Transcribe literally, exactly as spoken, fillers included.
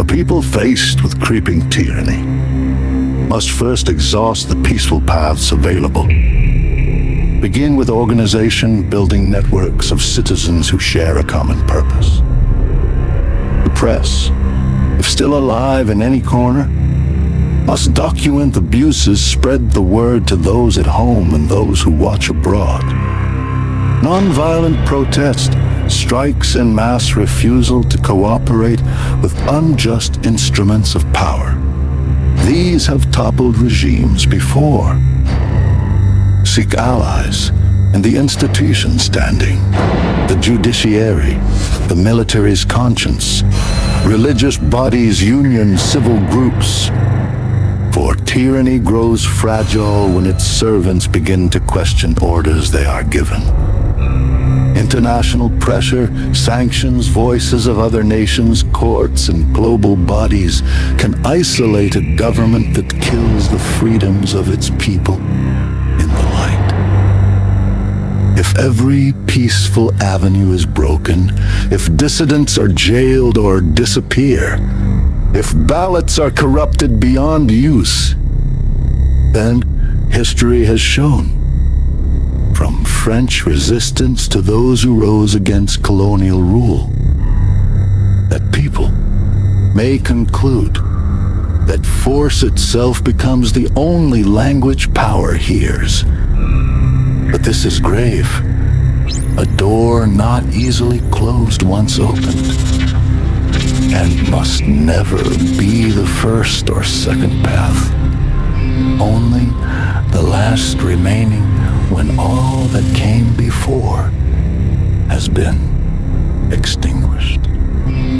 People faced with creeping tyranny must first exhaust the peaceful paths available. Begin with organization, building networks of citizens who share a common purpose. The press, if still alive in any corner, must document abuses, spread the word to those at home and those who watch abroad. Nonviolent protest, strikes and mass refusal to cooperate with unjust instruments of power. These have toppled regimes before. Seek allies in the institutions standing, the judiciary, the military's conscience, religious bodies, unions, civil groups. For tyranny grows fragile when its servants begin to question orders they are given. International pressure, sanctions, voices of other nations, courts, and global bodies can isolate a government that kills the freedoms of its people in the light. If every peaceful avenue is broken, if dissidents are jailed or disappear, if ballots are corrupted beyond use, then history has shown, from French resistance to those who rose against colonial rule, that people may conclude that force itself becomes the only language power hears. But this is grave, a door not easily closed once opened, and must never be the first or second path, only the last remaining when all that came before has been extinguished.